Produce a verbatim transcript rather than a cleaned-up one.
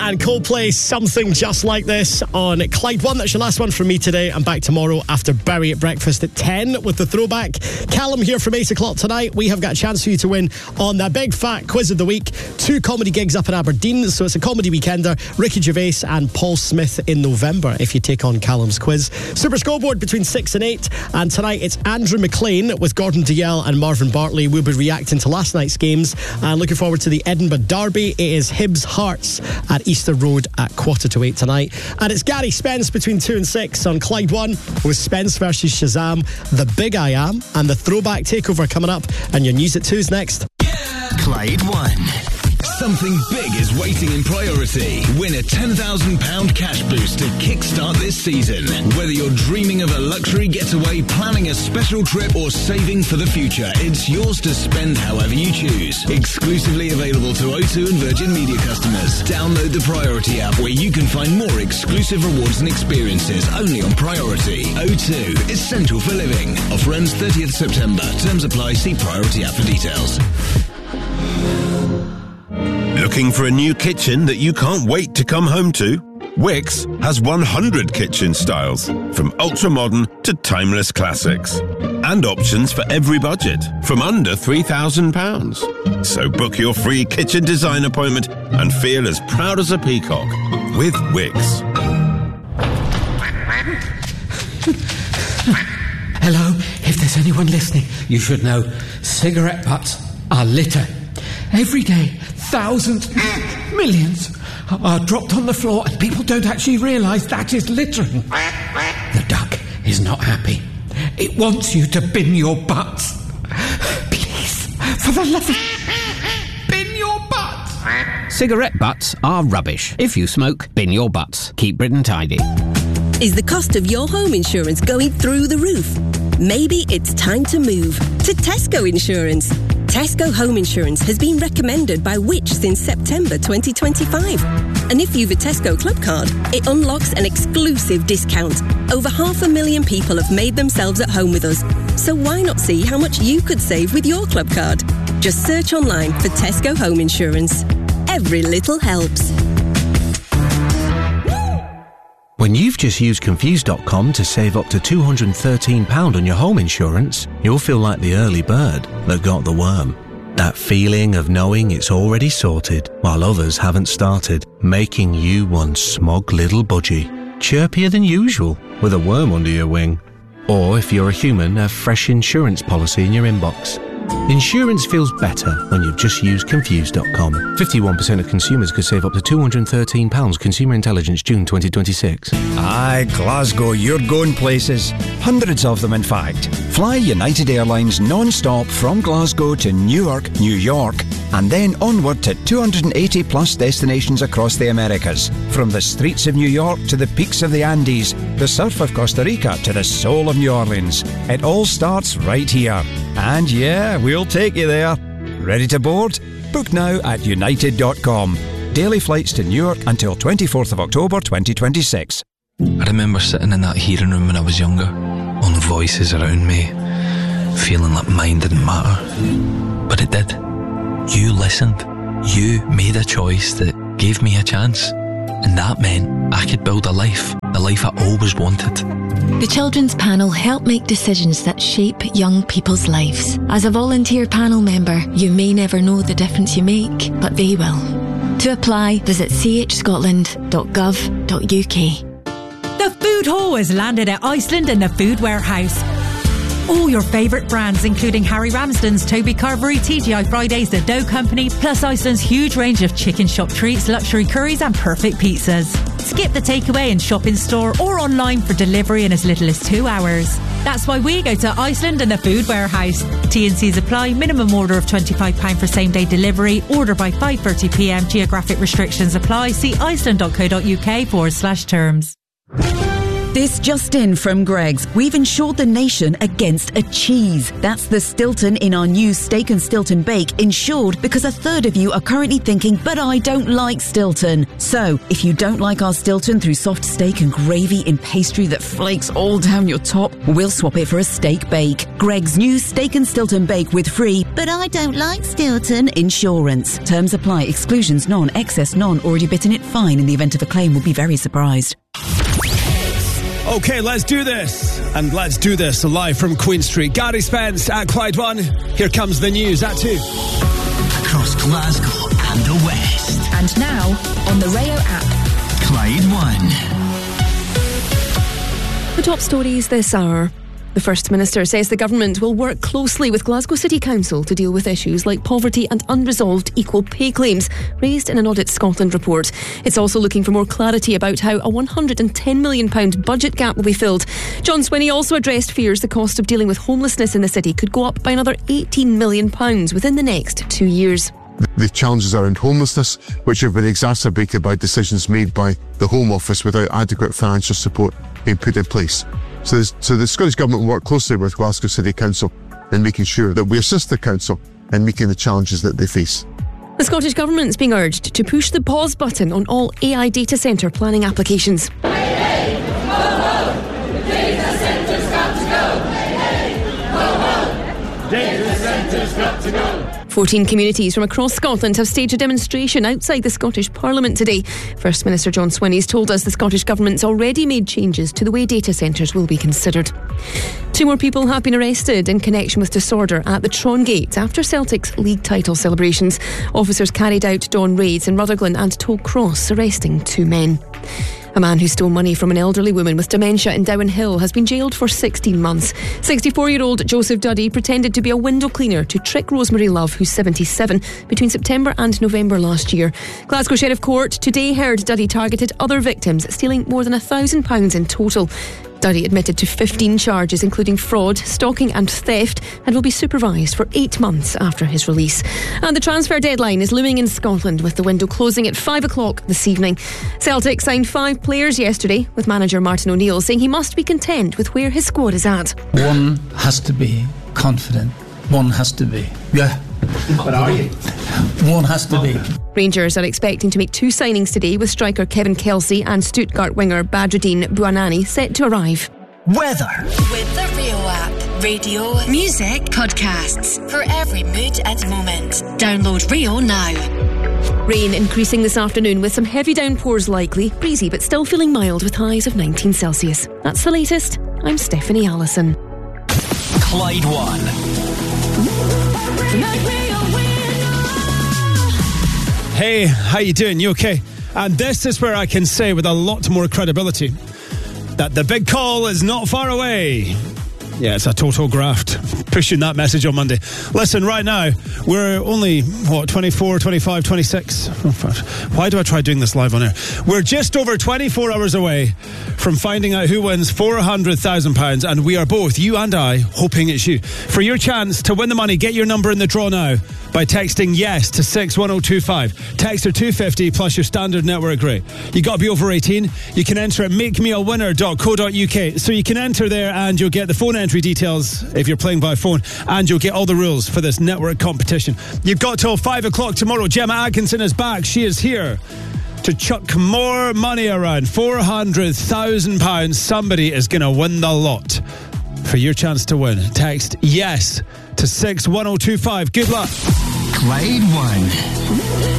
and Coldplay, Something Just Like This on Clyde One. That's your last one from me today. I'm back tomorrow after Barry at breakfast at ten with the throwback. Callum here from eight o'clock tonight. We have got a chance for you to win on the big fat quiz of the week. Two comedy gigs up in Aberdeen, so it's a comedy weekender. Ricky Gervais and Paul Smith in November if you take on Callum's quiz. Super Scoreboard between six and eight, and tonight it's Andrew McLean with Gordon Dalziel and Marvin Bartley. We'll be reacting to last night's games and looking forward to the Edinburgh Derby. It is Hibs Hearts at Easter Road at quarter to eight tonight. And it's Gary Spence between two and six on Clyde One with Spence versus Shazam, The Big I Am, and the Throwback Takeover coming up. And your news at two's next. Clyde One. Something big is waiting in Priority. Win a ten thousand pounds cash boost to kickstart this season. Whether you're dreaming of a luxury getaway, planning a special trip, or saving for the future, it's yours to spend however you choose. Exclusively available to O two and Virgin Media customers. Download the Priority app where you can find more exclusive rewards and experiences only on Priority. O two, essential for living. Offer ends thirtieth September. Terms apply. See Priority app for details. Looking for a new kitchen that you can't wait to come home to? Wix has one hundred kitchen styles, from ultra-modern to timeless classics. And options for every budget, from under three thousand pounds. So book your free kitchen design appointment and feel as proud as a peacock with Wix. Hello, if there's anyone listening, you should know cigarette butts are litter. Every day, thousands, millions are dropped on the floor and people don't actually realise that is littering. The duck is not happy. It wants you to bin your butts. Please, for the love of... bin your butts. Cigarette butts are rubbish. If you smoke, bin your butts. Keep Britain tidy. Is the cost of your home insurance going through the roof? Maybe it's time to move to Tesco Insurance. Tesco Home Insurance has been recommended by Which since September twenty twenty-five. And if you've a Tesco Club card, it unlocks an exclusive discount. Over half a million people have made themselves at home with us. So why not see how much you could save with your club card? Just search online for Tesco Home Insurance. Every little helps. When you've just used Confused dot com to save up to two hundred thirteen pounds on your home insurance, you'll feel like the early bird that got the worm. That feeling of knowing it's already sorted while others haven't started, making you one smug little budgie, chirpier than usual with a worm under your wing. Or if you're a human, a fresh insurance policy in your inbox. Insurance feels better when you've just used Confused dot com. fifty-one percent of consumers could save up to two hundred thirteen pounds. Consumer Intelligence, June twenty twenty-six. Aye, Glasgow, you're going places. Hundreds of them, in fact. Fly United Airlines non-stop from Glasgow to Newark, New York, and then onward to two hundred eighty plus destinations across the Americas. From the streets of New York to the peaks of the Andes, the surf of Costa Rica to the soul of New Orleans. It all starts right here. And yeah, we'll take you there. Ready to board? Book now at United dot com. Daily flights to Newark until twenty-fourth of October twenty twenty-six. I remember sitting in that hearing room when I was younger, all the voices around me, feeling like mine didn't matter. But it did. You listened. You made a choice that gave me a chance. And that meant I could build a life, the life I always wanted. The Children's Panel help make decisions that shape young people's lives. As a volunteer panel member, you may never know the difference you make, but they will. To apply, visit c h scotland dot gov dot u k. The Food Hall has landed at Iceland in the Food Warehouse. All your favourite brands, including Harry Ramsden's, Toby Carvery, T G I Fridays, The Dough Company, plus Iceland's huge range of chicken shop treats, luxury curries and perfect pizzas. Skip the takeaway and shop in store or online for delivery in as little as two hours. That's why we go to Iceland and the Food Warehouse. T and C's apply. Minimum order of twenty-five pounds for same day delivery. Order by five thirty p m. Geographic restrictions apply. See iceland dot co dot u k forward slash terms. This just in from Greggs. We've insured the nation against a cheese. That's the Stilton in our new Steak and Stilton Bake, insured because a third of you are currently thinking, but I don't like Stilton. So, if you don't like our Stilton through soft steak and gravy in pastry that flakes all down your top, we'll swap it for a steak bake. Greggs' new Steak and Stilton Bake with free, but I don't like Stilton insurance. Terms apply. Exclusions none. Excess none. Already bitten it fine. In the event of a claim, will be very surprised. Okay, let's do this. And let's do this live from Queen Street. Gary Spence at Clyde One. Here comes the news at two. Across Glasgow and the West. And now, on the Rayo app. Clyde One. The top stories this hour. The First Minister says the government will work closely with Glasgow City Council to deal with issues like poverty and unresolved equal pay claims raised in an Audit Scotland report. It's also looking for more clarity about how a one hundred ten million pounds budget gap will be filled. John Swinney also addressed fears the cost of dealing with homelessness in the city could go up by another eighteen million pounds within the next two years. The challenges around homelessness, which have been exacerbated by decisions made by the Home Office without adequate financial support being put in place. So, so the Scottish Government will work closely with Glasgow City Council in making sure that we assist the Council in meeting the challenges that they face. The Scottish Government is being urged to push the pause button on all A I data centre planning applications. Hey, hey, ho, ho, the data centre's got to go. Hey, hey, ho, ho, data centre's got to go. fourteen communities from across Scotland have staged a demonstration outside the Scottish Parliament today. First Minister John Swinney has told us the Scottish Government's already made changes to the way data centres will be considered. Two more people have been arrested in connection with disorder at the Tron Gate after Celtic's league title celebrations. Officers carried out dawn raids in Rutherglen and Tollcross, arresting two men. A man who stole money from an elderly woman with dementia in Dowen Hill has been jailed for sixteen months. sixty-four-year-old Joseph Duddy pretended to be a window cleaner to trick Rosemary Love, who's seventy-seven, between September and November last year. Glasgow Sheriff Court today heard Duddy targeted other victims, stealing more than one thousand pounds in total. Duddy admitted to fifteen charges, including fraud, stalking and theft, and will be supervised for eight months after his release. And the transfer deadline is looming in Scotland, with the window closing at five o'clock this evening. Celtic signed five players yesterday, with manager Martin O'Neill saying he must be content with where his squad is at. One has to be confident. One has to be. Yeah. But are you? One has to be. Rangers are expecting to make two signings today, with striker Kevin Kelsey and Stuttgart winger Badruddin Buonanni set to arrive. Weather. With the Rio app. Radio, music, podcasts. For every mood and moment. Download Rio now. Rain increasing this afternoon with some heavy downpours likely. Breezy but still feeling mild with highs of nineteen Celsius. That's the latest. I'm Stephanie Allison. Clyde One. Hey, how you doing? You okay? And this is where I can say with a lot more credibility that the big call is not far away. Yeah, it's a total graft. Pushing that message on Monday. Listen, right now, we're only, what, twenty-four, twenty-five, twenty-six? Why do I try doing this live on air? We're just over twenty-four hours away from finding out who wins four hundred thousand pounds, and we are both, you and I, hoping it's you. For your chance to win the money, get your number in the draw now by texting yes to six one oh two five. Text or two fifty plus your standard network rate. You got to be over eighteen. You can enter at make me a winner dot co dot uk. So you can enter there and you'll get the phone entry details if you're playing by phone, and you'll get all the rules for this network competition. You've got till five o'clock tomorrow. Gemma Atkinson is back. She is here to chuck more money around. four hundred thousand pounds. Somebody is going to win the lot. For your chance to win, text yes to six one oh two five. Good luck. Clyde One.